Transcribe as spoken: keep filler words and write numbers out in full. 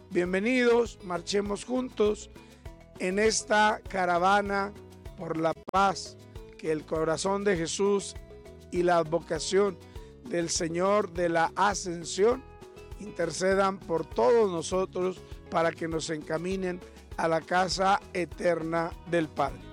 Bienvenidos, marchemos juntos en esta caravana por la paz, que el corazón de Jesús y la advocación del Señor de la Ascensión intercedan por todos nosotros para que nos encaminen a la casa eterna del Padre.